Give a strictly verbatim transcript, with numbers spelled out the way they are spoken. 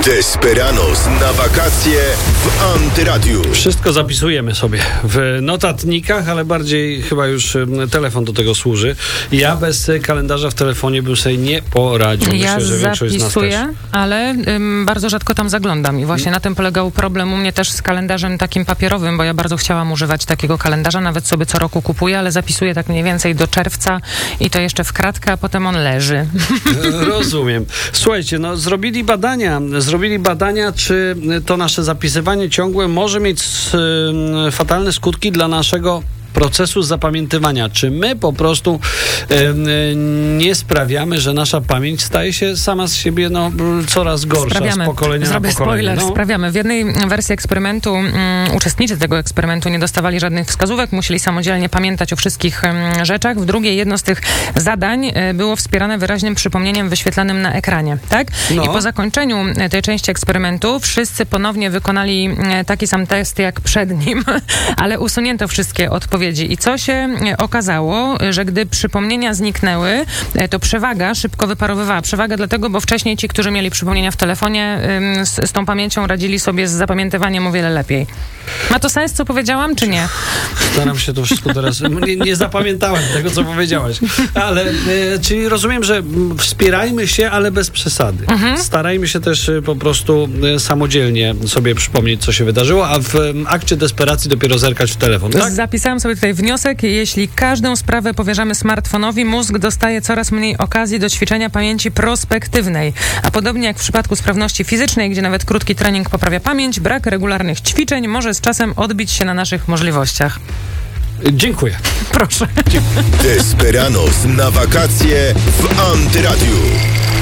Desperados na wakacje w Antyradiu. Wszystko zapisujemy sobie w notatnikach, ale bardziej chyba już telefon do tego służy. Ja bez kalendarza w telefonie bym sobie nie poradził. Myślę, ja że większość z nas też. zapisuję, ale ym, bardzo rzadko tam zaglądam i właśnie hmm. na tym polegał problem u mnie też z kalendarzem takim papierowym, bo ja bardzo chciałam używać takiego kalendarza, nawet sobie co roku kupuję, ale zapisuję tak mniej więcej do czerwca i to jeszcze w kratkę, a potem on leży. Rozumiem. Słuchajcie, no zrobili badania, zrobili badania, czy to nasze zapisywanie ciągłe może mieć y, fatalne skutki dla naszego procesu zapamiętywania. Czy my po prostu e, e, nie sprawiamy, że nasza pamięć staje się sama z siebie no, coraz gorsza Sprawiamy. z pokolenia Zrobię na pokolenie? spoiler, No. sprawiamy. W jednej wersji eksperymentu um, uczestnicy tego eksperymentu nie dostawali żadnych wskazówek, musieli samodzielnie pamiętać o wszystkich um, rzeczach. W drugiej jedno z tych zadań e, było wspierane wyraźnym przypomnieniem wyświetlanym na ekranie. Tak? No. I po zakończeniu e, tej części eksperymentu wszyscy ponownie wykonali e, taki sam test jak przed nim, ale usunięto wszystkie odpowiedzi. I co się okazało, że gdy przypomnienia zniknęły, to przewaga szybko wyparowywała. Przewaga dlatego, bo wcześniej ci, którzy mieli przypomnienia w telefonie, z, z tą pamięcią radzili sobie z zapamiętywaniem o wiele lepiej. Ma to sens, co powiedziałam, czy nie? Staram się to wszystko teraz... Nie, nie zapamiętałem tego, co powiedziałaś. Ale, e, czyli rozumiem, że wspierajmy się, ale bez przesady. Mhm. Starajmy się też po prostu e, samodzielnie sobie przypomnieć, co się wydarzyło, a w e, akcie desperacji dopiero zerkać w telefon, tak? Zapisałam sobie tutaj wniosek. Jeśli każdą sprawę powierzamy smartfonowi, mózg dostaje coraz mniej okazji do ćwiczenia pamięci prospektywnej. A podobnie jak w przypadku sprawności fizycznej, gdzie nawet krótki trening poprawia pamięć, brak regularnych ćwiczeń może z czasem odbić się na naszych możliwościach. Dziękuję. Proszę. Desperados na wakacje w Antyradiu.